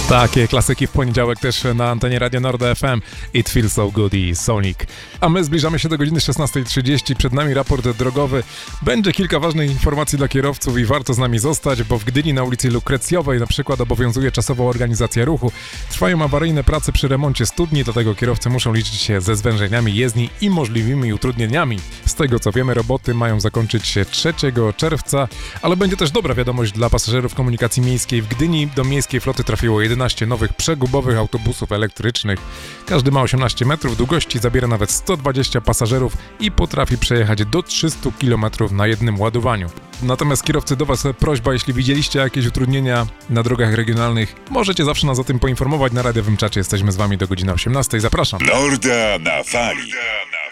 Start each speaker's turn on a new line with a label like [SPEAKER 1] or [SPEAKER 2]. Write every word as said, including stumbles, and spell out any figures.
[SPEAKER 1] Takie klasyki w poniedziałek też na antenie Radia Nord F M. It Feels So Good i Sonic. A my zbliżamy się do godziny szesnastej trzydzieści. Przed nami raport drogowy. Będzie kilka ważnych informacji dla kierowców i warto z nami zostać, bo w Gdyni na ulicy Lukrecjowej na przykład obowiązuje czasowa organizacja ruchu. Trwają awaryjne prace przy remoncie studni, dlatego kierowcy muszą liczyć się ze zwężeniami jezdni i możliwymi utrudnieniami. Z tego co wiemy, roboty mają zakończyć się trzeciego czerwca, ale będzie też dobra wiadomość dla pasażerów komunikacji miejskiej. W Gdyni do miejskiej floty trafiło jedenaście nowych przegubowych autobusów elektrycznych. Każdy ma osiemnaście metrów długości, zabiera nawet sto dwadzieścia pasażerów i potrafi przejechać do trzysta kilometrów na jednym ładowaniu. Natomiast kierowcy, do Was prośba, jeśli widzieliście jakieś utrudnienia na drogach regionalnych, możecie zawsze nas o tym poinformować na radiowym czacie. Jesteśmy z Wami do godziny osiemnastej. Zapraszam.
[SPEAKER 2] Norda na fali.